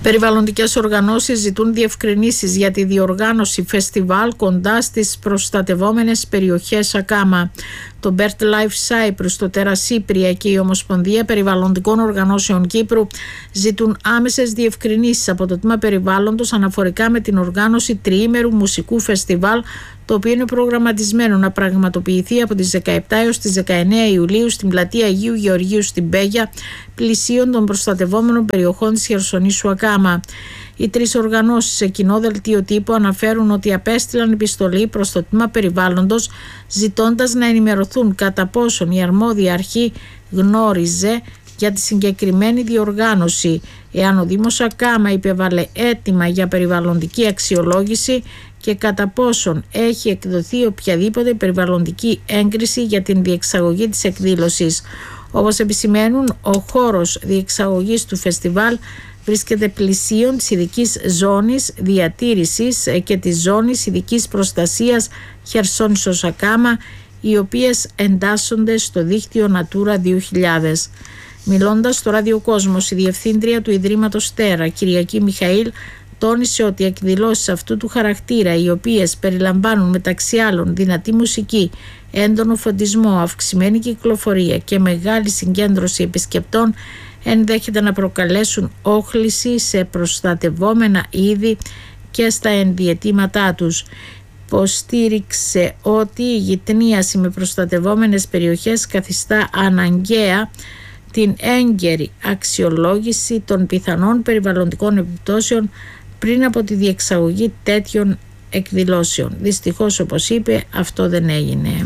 Περιβαλλοντικές οργανώσεις ζητούν διευκρινήσεις για τη διοργάνωση φεστιβάλ κοντά στις προστατευόμενες περιοχές ΑΚΑΜΑ. Το BirdLife Cyprus, το Τερασύπρια και η Ομοσπονδία Περιβαλλοντικών Οργανώσεων Κύπρου ζητούν άμεσες διευκρινήσεις από το Τμήμα Περιβάλλοντος αναφορικά με την οργάνωση τριήμερου μουσικού φεστιβάλ, το οποίο είναι προγραμματισμένο να πραγματοποιηθεί από τις 17 έως τις 19 Ιουλίου στην πλατεία Αγίου Γεωργίου στην Πέγια, πλησίων των προστατευόμενων περιοχών της Χερσονήσου ΑΚΑΜΑ. Οι τρεις οργανώσεις σε κοινό δελτίο τύπου αναφέρουν ότι απέστειλαν επιστολή προς το Τμήμα Περιβάλλοντος ζητώντας να ενημερωθούν κατά πόσον η αρμόδια αρχή γνώριζε για τη συγκεκριμένη διοργάνωση, εάν ο Δήμος ΑΚΑΜΑ υπέβαλε αίτημα για περιβαλλοντική αξιολόγηση και κατά πόσον έχει εκδοθεί οποιαδήποτε περιβαλλοντική έγκριση για την διεξαγωγή της εκδήλωσης. Όπως επισημαίνουν, ο χώρος διεξαγωγής του φεστιβάλ βρίσκεται πλησίον της ειδικής ζώνης διατήρησης και της ζώνης ειδικής προστασίας Χερσόνησος ΑΚΑΜΑ, οι οποίες εντάσσονται στο δίκτυο Natura 2000. Μιλώντας στο ραδιοκόσμος, η Διευθύντρια του Ιδρύματος Τέρα, Κυριακή Μιχαήλ, τόνισε ότι οι εκδηλώσεις αυτού του χαρακτήρα, οι οποίες περιλαμβάνουν μεταξύ άλλων δυνατή μουσική, έντονο φωτισμό, αυξημένη κυκλοφορία και μεγάλη συγκέντρωση επισκεπτών, ενδέχεται να προκαλέσουν όχληση σε προστατευόμενα είδη και στα ενδιαιτήματά τους. Υποστήριξε ότι η γειτνίαση με προστατευόμενες περιοχές καθιστά αναγκαία την έγκαιρη αξιολόγηση των πιθανών περιβαλλοντικών επιπτώσεων πριν από τη διεξαγωγή τέτοιων εκδηλώσεων. Δυστυχώς, όπως είπε, αυτό δεν έγινε.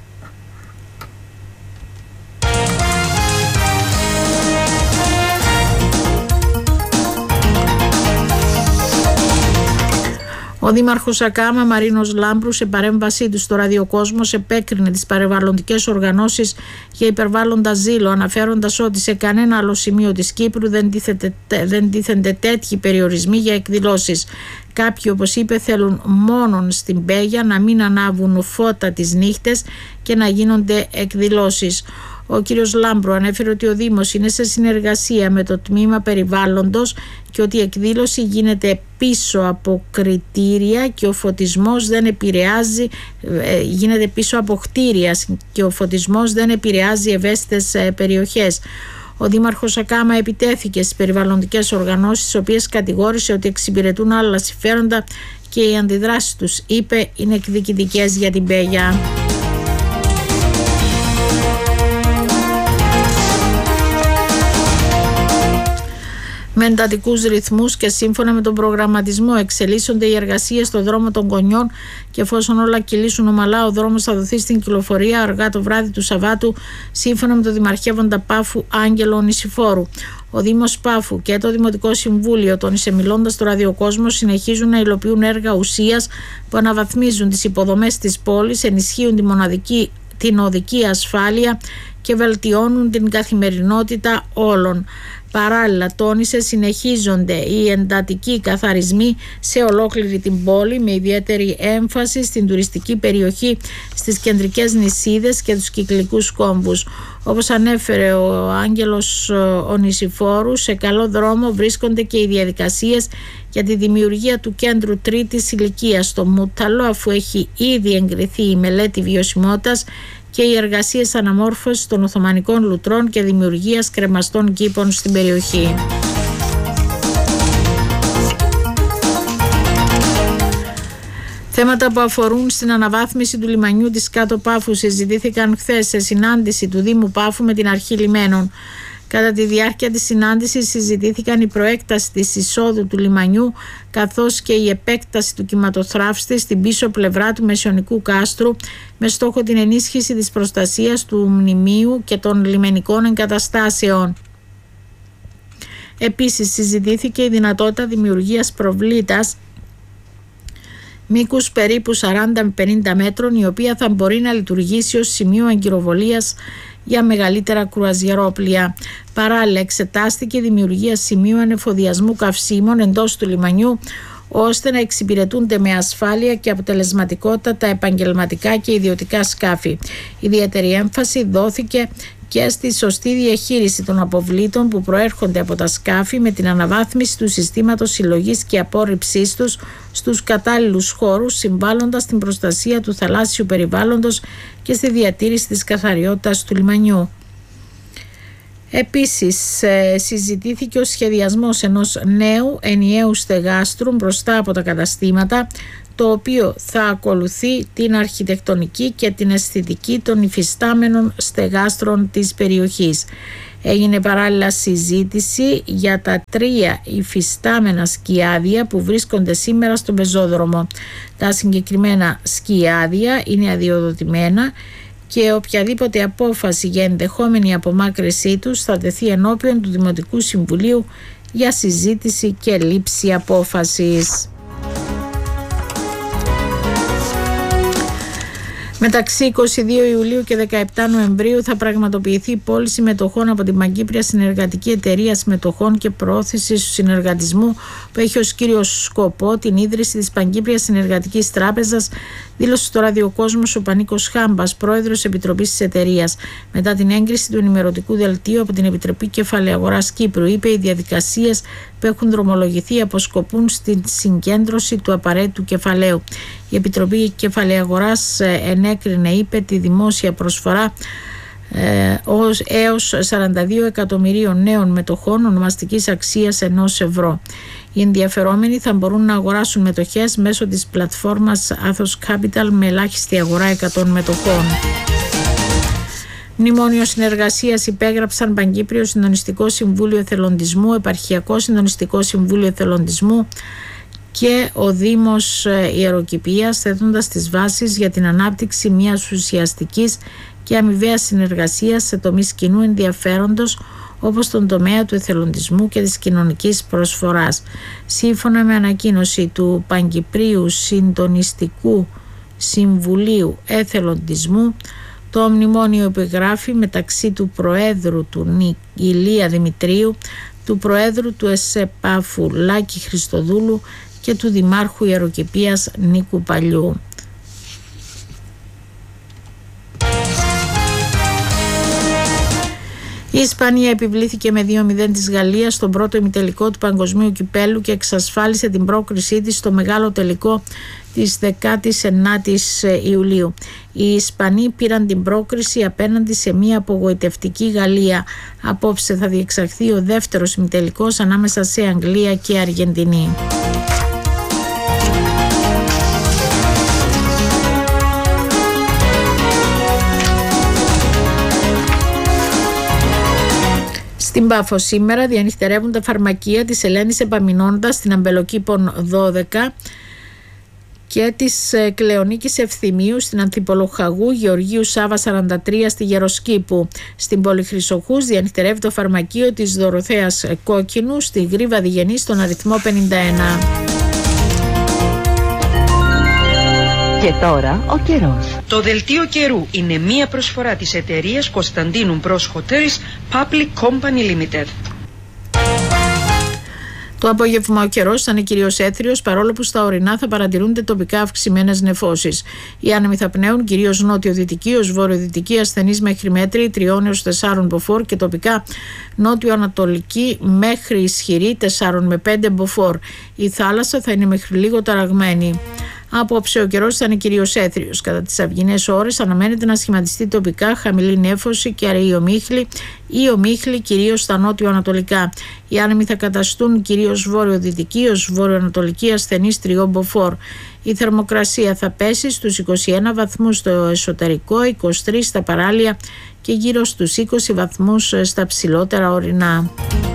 Ο Δήμαρχος ΑΚΑΜΑ Μαρίνος Λάμπρου, σε παρέμβασή του στο ραδιοκόσμος, επέκρινε τις περιβαλλοντικές οργανώσεις για υπερβάλλοντα ζήλο, αναφέροντας ότι σε κανένα άλλο σημείο της Κύπρου δεν τίθενται τέτοιοι περιορισμοί για εκδηλώσεις. Κάποιοι, όπως είπε, θέλουν μόνον στην Πέγια να μην ανάβουν φώτα τις νύχτες και να γίνονται εκδηλώσεις. Ο κύριος Λάμπρου ανέφερε ότι ο Δήμος είναι σε συνεργασία με το Τμήμα Περιβάλλοντος και ότι η εκδήλωση γίνεται πίσω από κριτήρια και ο φωτισμός δεν επηρεάζει, γίνεται πίσω από κτίρια και ο φωτισμός δεν επηρεάζει ευαίσθητες περιοχές. Ο Δήμαρχος ΑΚΑΜΑ επιτέθηκε στις περιβαλλοντικές οργανώσεις, τις οποίες κατηγόρησε ότι εξυπηρετούν άλλα συμφέροντα και οι αντιδράσεις τους, είπε, είναι εκδικητικές για την Πέγια. Με εντατικούς ρυθμούς και σύμφωνα με τον προγραμματισμό εξελίσσονται οι εργασίες στο δρόμο των Κονιών και εφόσον όλα κυλήσουν ομαλά, ο δρόμος θα δοθεί στην κυκλοφορία αργά το βράδυ του Σαββάτου, σύμφωνα με τον Δημαρχεύοντα Πάφου Άγγελο Νησιφόρου. Ο Δήμος Πάφου και το Δημοτικό Συμβούλιο, τόνισε μιλώντας στο ραδιοκόσμο, συνεχίζουν να υλοποιούν έργα ουσίας που αναβαθμίζουν τις υποδομές της πόλης, ενισχύουν την οδική ασφάλεια και βελτιώνουν την καθημερινότητα όλων. Παράλληλα, τόνισε, συνεχίζονται οι εντατικοί καθαρισμοί σε ολόκληρη την πόλη, με ιδιαίτερη έμφαση στην τουριστική περιοχή, στις κεντρικές νησίδες και τους κυκλικούς κόμβους. Όπως ανέφερε ο Άγγελος ο Νησιφόρου, σε καλό δρόμο βρίσκονται και οι διαδικασίες για τη δημιουργία του κέντρου τρίτης ηλικίας στο Μούταλο, αφού έχει ήδη εγκριθεί η μελέτη βιωσιμότητας και οι εργασίες αναμόρφωσης των Οθωμανικών λουτρών και δημιουργίας κρεμαστών κήπων στην περιοχή. Θέματα που αφορούν στην αναβάθμιση του λιμανιού της Κάτω Πάφου συζητήθηκαν χθες σε συνάντηση του Δήμου Πάφου με την Αρχή Λιμένων. Κατά τη διάρκεια της συνάντησης συζητήθηκαν η προέκταση της εισόδου του λιμανιού καθώς και η επέκταση του κυματοθράφστη στην πίσω πλευρά του Μεσαιωνικού κάστρου με στόχο την ενίσχυση της προστασίας του μνημείου και των λιμενικών εγκαταστάσεων. Επίσης συζητήθηκε η δυνατότητα δημιουργίας προβλήτας μήκους περίπου 40 με 50 μέτρων, η οποία θα μπορεί να λειτουργήσει ως σημείο αγκυροβολίας για μεγαλύτερα κρουαζιερόπλια. Παράλληλα, εξετάστηκε η δημιουργία σημείου ανεφοδιασμού καυσίμων εντός του λιμανιού, ώστε να εξυπηρετούνται με ασφάλεια και αποτελεσματικότητα τα επαγγελματικά και ιδιωτικά σκάφη. Ιδιαίτερη έμφαση δόθηκε και στη σωστή διαχείριση των αποβλήτων που προέρχονται από τα σκάφη με την αναβάθμιση του συστήματος συλλογής και απόρριψής τους στους κατάλληλους χώρους, συμβάλλοντας στην προστασία του θαλάσσιου περιβάλλοντος και στη διατήρηση της καθαριότητας του λιμανιού. Επίσης, συζητήθηκε ο σχεδιασμός ενός νέου ενιαίου στεγάστρου μπροστά από τα καταστήματα, το οποίο θα ακολουθεί την αρχιτεκτονική και την αισθητική των υφιστάμενων στεγάστρων της περιοχής. Έγινε παράλληλα συζήτηση για τα 3 υφιστάμενα σκιάδια που βρίσκονται σήμερα στο πεζόδρομο. Τα συγκεκριμένα σκιάδια είναι αδειοδοτημένα και οποιαδήποτε απόφαση για ενδεχόμενη απομάκρυνσή τους θα τεθεί ενώπιον του Δημοτικού Συμβουλίου για συζήτηση και λήψη απόφασης. Μεταξύ 22 Ιουλίου και 17 Νοεμβρίου θα πραγματοποιηθεί πώληση μετοχών από την Παγκύπρια Συνεργατική Εταιρεία Μετοχών και Προώθησης του Συνεργατισμού, που έχει ως κύριο σκοπό την ίδρυση της Παγκύπριας Συνεργατικής Τράπεζας, δήλωσε στο ραδιοκόσμος ο Πανίκος Χάμπας, πρόεδρος Επιτροπής της εταιρείας. Μετά την έγκριση του ενημερωτικού δελτίου από την Επιτροπή Κεφαλαίου Αγοράς Κύπρου, είπε, οι διαδικασίες που έχουν δρομολογηθεί αποσκοπούν στην συγκέντρωση του απαραίτητου κεφαλαίου. Η Επιτροπή Κεφαλαίου Αγοράς ενέκρινε, είπε, τη δημόσια προσφορά έως 42 εκατομμυρίων νέων μετοχών ονομαστικής αξίας €1. Οι ενδιαφερόμενοι θα μπορούν να αγοράσουν μετοχές μέσω της πλατφόρμας Athos Capital με ελάχιστη αγορά 100 μετοχών. Μνημόνιο συνεργασίας υπέγραψαν Παγκύπριο Συντονιστικό Συμβούλιο Εθελοντισμού, Επαρχιακό Συντονιστικό Συμβούλιο Εθελοντισμού και ο Δήμος Ιεροκηπείας, θέτοντας τις βάσεις για την ανάπτυξη μιας ουσιαστικής και αμοιβαίας συνεργασίας σε τομείς κοινού ενδιαφέροντος, όπως τον τομέα του εθελοντισμού και της κοινωνικής προσφοράς. Σύμφωνα με ανακοίνωση του Παγκυπρίου Συντονιστικού Συμβουλίου Εθελοντισμού, το μνημόνιο υπεγράφει μεταξύ του Προέδρου του Ηλία Δημητρίου, του Προέδρου του ΕΣΕΠΑΦΟΥ Λάκη Χριστοδούλου και του Δημάρχου Ιεροκηπείας Νίκου Παλιού. Η Ισπανία επιβλήθηκε με 2-0 της Γαλλίας στον πρώτο ημιτελικό του Παγκοσμίου Κυπέλλου και εξασφάλισε την πρόκρισή της στο μεγάλο τελικό της 19ης Ιουλίου. Οι Ισπανοί πήραν την πρόκριση απέναντι σε μια απογοητευτική Γαλλία. Απόψε θα διεξαχθεί ο δεύτερος ημιτελικός ανάμεσα σε Αγγλία και Αργεντινή. Στην Πάφο σήμερα διανυχτερεύουν τα φαρμακεία της Ελένης Επαμεινώντας στην Αμπελοκήπων 12 και της Κλεονίκης Ευθυμίου στην Ανθιπολοχαγού, Γεωργίου Σάβα 43 στη Γεροσκήπου. Στην Πολυχρυσοχούς διανυχτερεύει το φαρμακείο της Δωροθέας Κόκκινου στη Γρίβα Διγενή στον αριθμό 51. Και τώρα ο καιρός. Το δελτίο καιρού είναι μία προσφορά της εταιρείας Κωνσταντίνου Μπρος Hotels Public Company Limited. Το απόγευμα ο καιρός θα είναι κυρίως έθριος, παρόλο που στα ορεινά θα παρατηρούνται τοπικά αυξημένες νεφώσεις. Οι άνεμοι θα πνέουν κυρίως νότιο-δυτική ως βορειοδυτική, ασθενής μέχρι μέτρη 3 έως 4 μποφόρ και τοπικά νότιο-ανατολική μέχρι ισχυρή 4 με 5 μποφόρ. Η θάλασσα θα είναι μέχρι λίγο ταραγμένη. Απόψε ο καιρός θα είναι κυρίως έθριος. Κατά τις αυγινές ώρες αναμένεται να σχηματιστεί τοπικά χαμηλή νέφωση και αραιή ομίχλη ή ομίχλη κυρίως στα νότιο-ανατολικά. Οι άνεμοι θα καταστούν κυρίως βόρειο-δυτική ως βορειοανατολική ασθενής 3 μποφόρ. Η θερμοκρασία θα πέσει στους 21 βαθμούς στο εσωτερικό, 23 στα παράλια και γύρω στους 20 βαθμούς στα ψηλότερα ορεινά.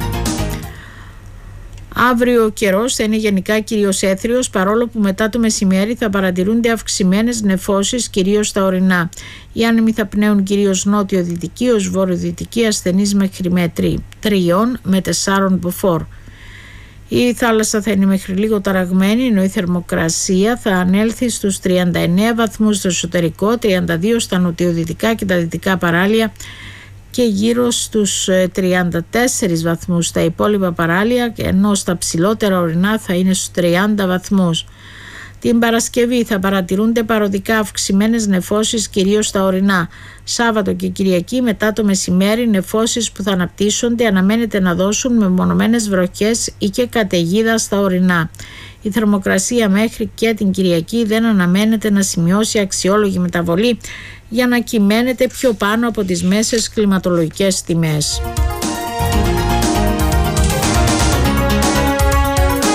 Αύριο ο καιρός θα είναι γενικά κυρίως έθριος, παρόλο που μετά το μεσημέρι θα παρατηρούνται αυξημένες νεφώσεις κυρίως στα ορεινά. Οι άνεμοι θα πνέουν κυρίως νότιο-δυτική ως βορειοδυτική ασθενής μέχρι μέτρη 3 με 4 μποφόρ. Η θάλασσα θα είναι μέχρι λίγο ταραγμένη, ενώ η θερμοκρασία θα ανέλθει στους 39 βαθμούς στο εσωτερικό, 32 στα νοτιοδυτικά και τα δυτικά παράλια και γύρω στους 34 βαθμούς στα υπόλοιπα παράλια, ενώ στα ψηλότερα ορεινά θα είναι στους 30 βαθμούς. Την Παρασκευή θα παρατηρούνται παροδικά αυξημένες νεφώσεις κυρίως στα ορεινά. Σάββατο και Κυριακή μετά το μεσημέρι νεφώσεις που θα αναπτύσσονται αναμένεται να δώσουν μεμονωμένες βροχές ή και καταιγίδα στα ορεινά. Η θερμοκρασία μέχρι και την Κυριακή δεν αναμένεται να σημειώσει αξιόλογη μεταβολή για να κυμαίνεται πιο πάνω από τις μέσες κλιματολογικές τιμές.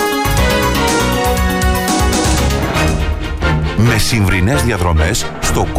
Με συμβρινές διαδρομές στο